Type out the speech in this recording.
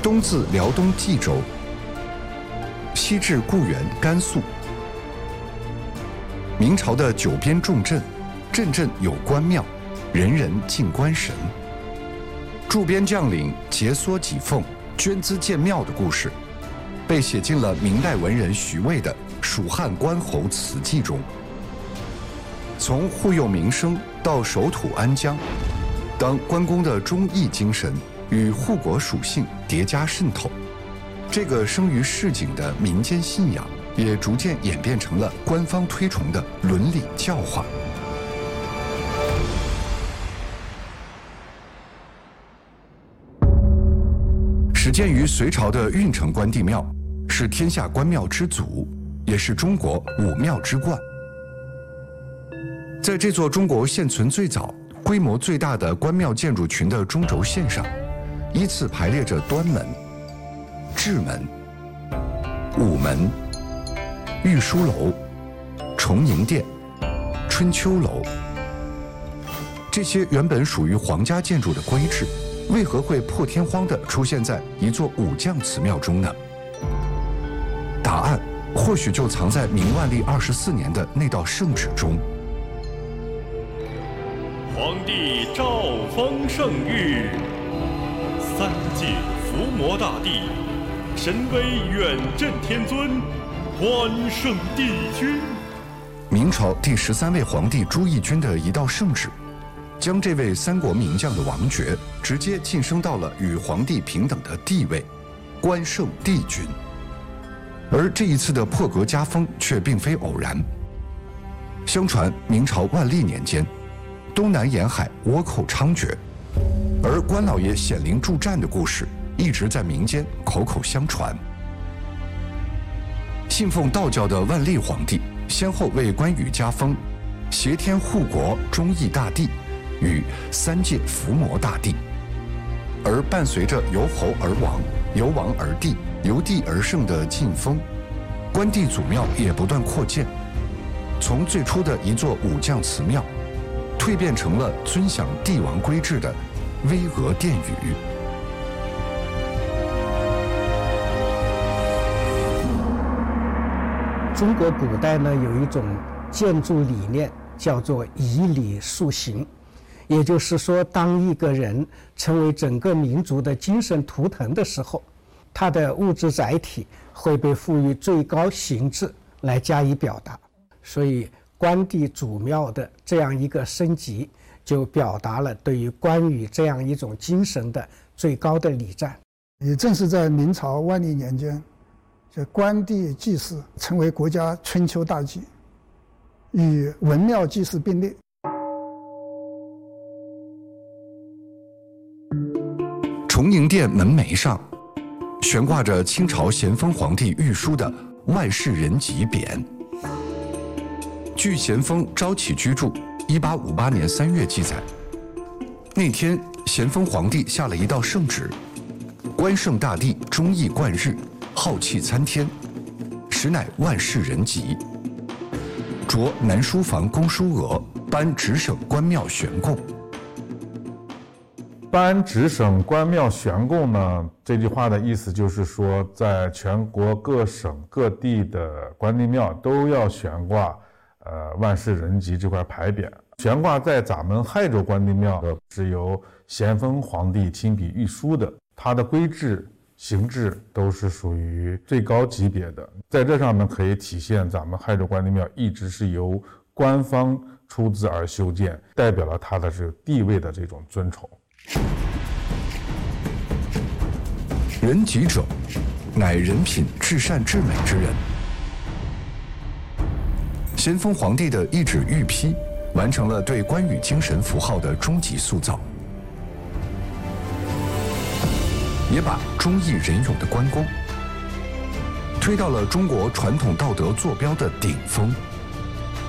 东自辽东冀州，西至固原甘肃。明朝的九边重镇，镇镇有关庙，人人敬关神。驻边将领节缩给俸、捐资建庙的故事，被写进了明代文人徐渭的《蜀汉关侯词记》中。从护佑民生到守土安疆，当关公的忠义精神与护国属性叠加渗透，这个生于市井的民间信仰也逐渐演变成了官方推崇的伦理教化。始建于隋朝的运城关帝庙，是天下关庙之祖，也是中国五庙之冠。在这座中国现存最早、规模最大的关庙建筑群的中轴线上，依次排列着端门、至门、午门、御书楼、崇宁殿、春秋楼。这些原本属于皇家建筑的规制，为何会破天荒地出现在一座武将祠庙中呢？答案或许就藏在明万历24年的那道圣旨中。 皇帝诏封圣谕，三界伏魔大帝，神威远镇天尊，关圣帝君。 明朝第13位皇帝朱翊钧的一道圣旨，将这位三国名将的王爵直接晋升到了与皇帝平等的地位，关圣帝君。而这一次的破格加封却并非偶然。相传明朝万历年间，东南沿海倭寇猖獗，而关老爷显灵助战的故事一直在民间口口相传。信奉道教的万历皇帝先后为关羽加封挟天护国忠义大帝与三界伏魔大帝，而伴随着由侯而王、由王而帝、由帝而圣的晋封，关帝祖庙也不断扩建，从最初的一座武将祠庙，蜕变成了尊享帝王规制的巍峨殿宇。 中国古代呢有一种建筑理念叫做以礼树形，也就是说，当一个人成为整个民族的精神图腾的时候，他的物质载体会被赋予最高形制来加以表达。所以关帝祖庙的这样一个升级，就表达了对于关羽这样一种精神的最高的礼赞。 也正是在明朝万历年间，这关帝祭祀成为国家春秋大祭，与文庙祭祀并列。 崇宁殿门楣上悬挂着清朝咸丰皇帝御书的万世仁吉匾。据咸丰昭启居注1858年3月记载，那天咸丰皇帝下了一道圣旨，关圣大帝忠义贯日，浩气参天，实乃万世仁吉。着南书房公书额，颁直省关庙悬供。 颁直省关庙悬供呢，这句话的意思就是说，在全国各省各地的关帝庙都要悬挂万世仁吉这块牌匾。悬挂在咱们亥州关帝庙是由咸丰皇帝亲笔御书的，它的规制形制都是属于最高级别的。在这上面可以体现咱们亥州关帝庙一直是由官方出资而修建，代表了它的这个地位的这种尊崇。 仁吉者，乃人品至善至美之人。咸丰皇帝的一纸御批，完成了对关羽精神符号的终极塑造，也把忠义仁勇的关公推到了中国传统道德坐标的顶峰。